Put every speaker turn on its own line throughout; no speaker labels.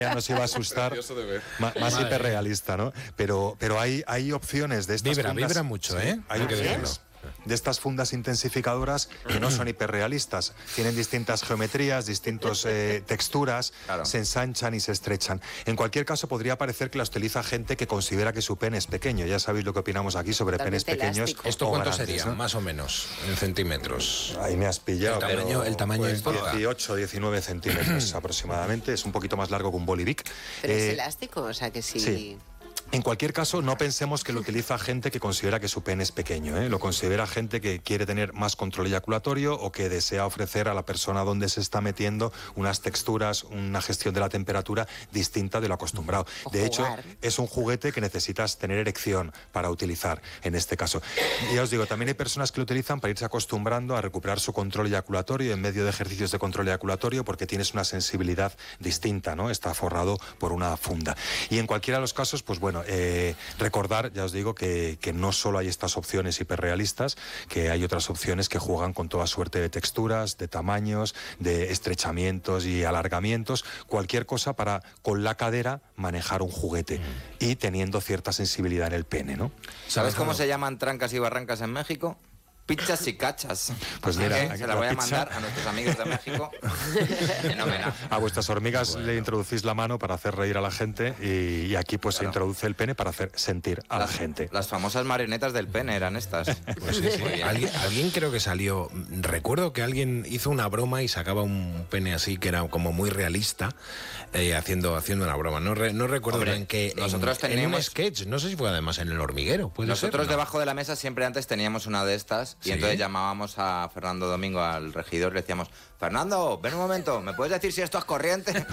Ya nos iba a asustar, más hiperrealista, ¿no? Pero hay opciones de estas fundas.
Vibra mucho, ¿eh?
Hay opciones de estas fundas intensificadoras que no son hiperrealistas. Tienen distintas geometrías, distintas texturas,
Claro.
se ensanchan y se estrechan. En cualquier caso, podría parecer que las utiliza gente que considera que su pene es pequeño. Ya sabéis lo que opinamos aquí sobre penes
Totalmente
pequeños.
elástico.
¿Esto
o
cuánto
grandes,
sería,
¿no?
más o menos, en centímetros?
Ahí me has pillado.
El tamaño
pues,
importa.
18, 19 centímetros aproximadamente. Es un poquito más largo que un bolivic.
Pero es elástico, o sea que sí.
Sí. En cualquier caso, no pensemos que lo utiliza gente que considera que su pene es pequeño, ¿eh? Lo considera gente que quiere tener más control eyaculatorio o que desea ofrecer a la persona donde se está metiendo unas texturas, una gestión de la temperatura distinta de lo acostumbrado.
O
De hecho,
jugar.
es un juguete que necesitas tener erección para utilizar en este caso. Y ya os digo, también hay personas que lo utilizan para irse acostumbrando a recuperar su control eyaculatorio en medio de ejercicios de control eyaculatorio porque tienes una sensibilidad distinta, ¿no? Está forrado por una funda. Y en cualquiera de los casos, pues bueno, recordar, ya os digo, que no solo hay estas opciones hiperrealistas, que hay otras opciones que juegan con toda suerte de texturas, de tamaños, de estrechamientos y alargamientos, cualquier cosa para, con la cadera, manejar un juguete y teniendo cierta sensibilidad en el pene, ¿no?
¿Sabes cómo se llaman trancas y barrancas en México? Pizzas y cachas.
Pues
Así
mira,
que se
la
la voy a
pizza-
mandar a nuestros amigos de México. Fenomenal.
A vuestras hormigas le introducís la mano para hacer reír a la gente y aquí pues se introduce el pene para hacer sentir a la gente.
Las famosas marionetas del pene eran estas.
Pues sí, sí.
Muy bien.
Alguien creo que salió. Recuerdo que alguien hizo una broma y sacaba un pene así que era como muy realista, haciendo una broma. No recuerdo
Hombre,
bien que.
nosotros
en un
teníamos-
sketch, no sé si fue además en el hormiguero. ¿Puede
Nosotros
ser? ¿No?
debajo de la mesa siempre antes teníamos una de estas y
¿Sí?
entonces llamábamos a Fernando Domingo, al regidor, y le decíamos: Fernando, ven un momento, ¿me puedes decir si esto es corriente?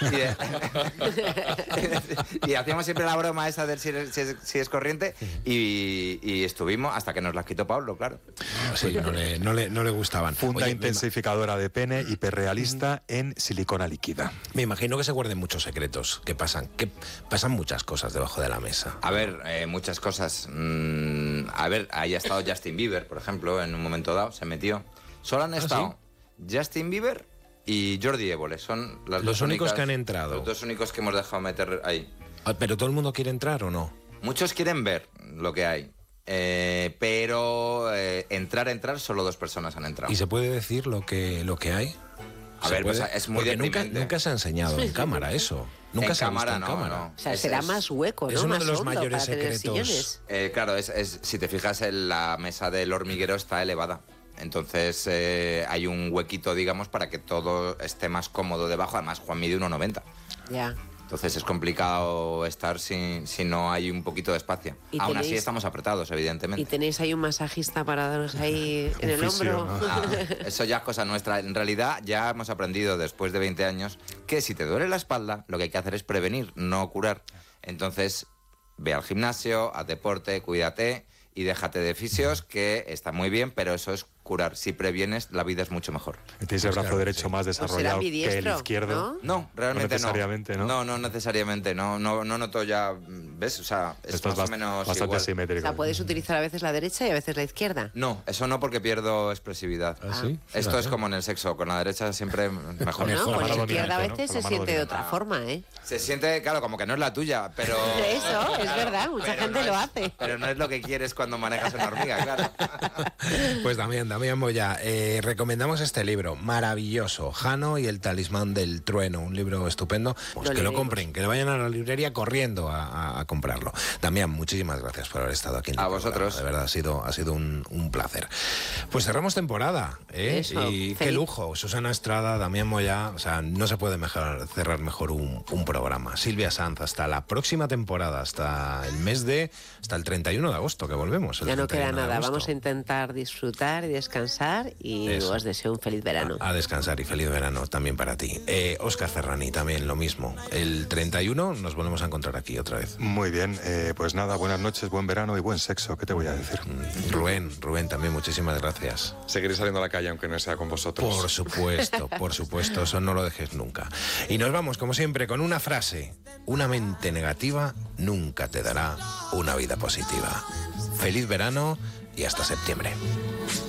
Y hacíamos siempre la broma esa de si es corriente y estuvimos hasta que nos las quitó Pablo, claro.
Sí, no le gustaban.
Funda
Oye,
intensificadora de pene hiperrealista en silicona líquida.
me imagino que se guarden muchos secretos que pasan muchas cosas debajo de la mesa.
A ver, muchas cosas. A ver, ahí ha estado Justin Bieber, por ejemplo, en un momento dado, se metió. Solo han estado Justin Bieber y Jordi Évole, son las
Los
dos
únicos
únicas-
que han entrado.
Los dos únicos que hemos dejado meter ahí.
¿Pero todo el mundo quiere entrar o no?
Muchos quieren ver lo que hay, pero entrar, solo 2 personas han entrado.
¿Y se puede decir lo que hay?
A
¿Se
ver, pues
puede?
es muy
Porque
deprimente.
nunca se ha enseñado en cámara eso. Nunca
En
se ha visto
cámara
en
no,
cámara.
no.
O sea,
Es-
será
es-
más hueco, ¿no?
es uno
Más
de los
hondo
mayores
para tener
secretos.
sillones.
Claro, si te fijas, la mesa del hormiguero está elevada. Entonces hay un huequito, digamos, para que todo esté más cómodo debajo. Además, Juan mide 1,90.
Ya.
Entonces es complicado estar si no hay un poquito de espacio.
¿Y
Aún así
tenéis-
estamos apretados, evidentemente.
Y tenéis ahí un masajista para daros ahí en el
fisio,
hombro.
¿no?
Ah, eso ya es cosa nuestra. En realidad ya hemos aprendido después de 20 años que si te duele la espalda, lo que hay que hacer es prevenir, no curar. Entonces, ve al gimnasio, haz deporte, cuídate y déjate de fisios, que está muy bien, pero eso es curar. Si previenes, la vida es mucho mejor.
Tenéis el brazo
claro,
derecho
sí.
más
será
desarrollado que el
ambidiestro,
izquierdo.
¿no?
No, realmente no.
necesariamente, ¿no?
No necesariamente. No noto ya, ¿ves? O sea, es
Estás
más o menos
bastante
igual.
O
simétrico.
sea, puedes utilizar a veces la derecha y a veces la izquierda.
No, eso no, porque pierdo expresividad.
¿Ah, sí?
Esto
Fíjate.
es como en el sexo, con la derecha siempre mejor.
No,
Mejor,
con
la
la
mano
izquierda a
dominante,
veces
¿no? Con
se
la mano
siente de
dominante.
otra forma, ¿eh?
Se siente, claro, como que no es la tuya, pero...
Eso, es verdad, mucha
pero
gente
no
lo
es-
hace.
Pero no es lo que quieres cuando manejas una hormiga, claro.
Pues Damián Moya, recomendamos este libro maravilloso, Jano y el talismán del trueno, un libro estupendo. Pues
Lo
que lo
leeremos.
compren, que vayan a la librería corriendo a comprarlo. Damián, muchísimas gracias por haber estado aquí en el
A
programa.
vosotros.
De verdad, ha sido un placer. Pues cerramos temporada, ¿eh?
Eso,
Y qué
feliz.
lujo, Susana Estrada, Damián Moya, o sea, no se puede cerrar mejor un programa. Silvia Sanz, hasta la próxima temporada, hasta el 31 de agosto, que volvemos. el
Ya no queda
31 de
nada.
agosto.
Vamos a intentar disfrutar y descansar y
Eso.
os deseo un feliz verano.
A descansar y feliz verano también para ti. Óscar Ferrani, también lo mismo. El 31 nos volvemos a encontrar aquí otra vez.
Muy bien, pues nada, buenas noches, buen verano y buen sexo. ¿Qué te voy a decir?
Rubén, también muchísimas gracias.
Seguiré saliendo a la calle aunque no sea con vosotros.
Por supuesto, eso no lo dejes nunca. Y nos vamos, como siempre, con una frase. Una mente negativa nunca te dará una vida positiva. Feliz verano y hasta septiembre.